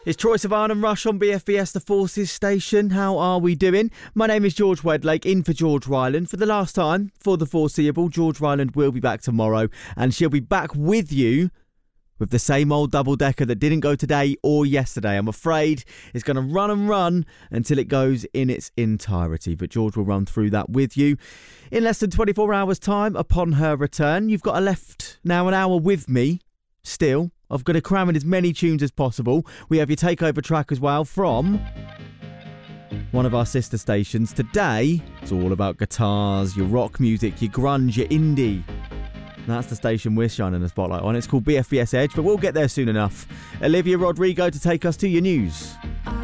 It's Troy Sivan and Rush on BFBS, the Forces station. How are we doing? My name is George Wedlake, in for George Ryland. For the last time, for the foreseeable, George Ryland will be back tomorrow, and she'll be back with you with the same old double-decker that didn't go today or yesterday. I'm afraid it's going to run and run until it goes in its entirety, but George will run through that with you in less than 24 hours' time upon her return. You've got left now an hour with me still. I've got to cram in as many tunes as possible. We have your takeover track as well from one of our sister stations. Today, it's all about guitars, your rock music, your grunge, your indie. That's the station we're shining the spotlight on. It's called BFBS Edge, but we'll get there soon enough. Olivia Rodrigo to take us to your news.